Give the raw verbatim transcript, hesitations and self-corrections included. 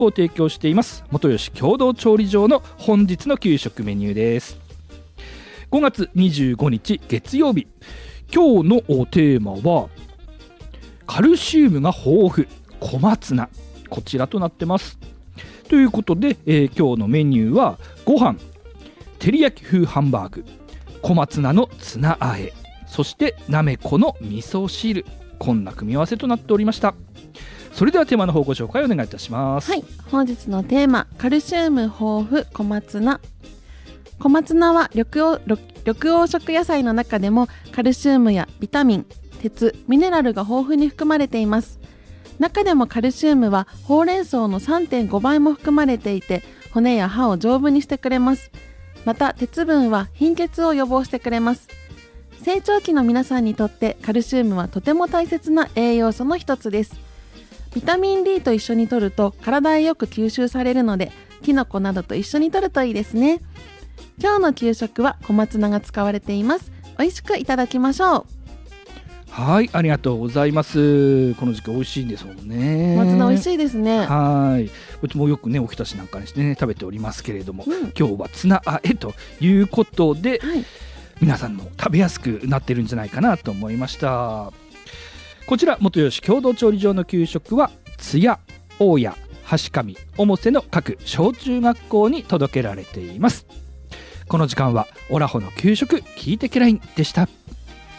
を提供しています元吉共同調理場の本日の給食メニューです。ごがつにじゅうごにち月曜日、今日のテーマはカルシウムが豊富小松菜、こちらとなってます。ということで、えー、今日のメニューはご飯、照り焼き風ハンバーグ、小松菜のツナ和え、そしてなめこの味噌汁、こんな組み合わせとなっておりました。それではテーマの方ご紹介お願いいたします。 はい、本日のテーマ、カルシウム豊富小松菜。小松菜は緑黄、緑黄色野菜の中でもカルシウムやビタミン、鉄、ミネラルが豊富に含まれています。中でもカルシウムはほうれん草の さんてんご 倍も含まれていて、骨や歯を丈夫にしてくれます。また鉄分は貧血を予防してくれます。成長期の皆さんにとってカルシウムはとても大切な栄養素の一つです。ビタミン ディー と一緒に摂ると体へよく吸収されるので、キノコなどと一緒に摂るといいですね。今日の給食は小松菜が使われています。美味しくいただきましょう。 はい、ありがとうございます。この時期美味しいんですもんね。 小松菜美味しいですね。 はい、うちもよくねおひたしなんかにしてね食べておりますけれども、 うん、 今日はツナ和えということで、 はい、 皆さんも食べやすくなってるんじゃないかなと思いました。こちら元吉共同調理場の給食は津屋、大谷、橋上、百瀬の各小中学校に届けられています。この時間はオラホの給食聞いてけらいんでした。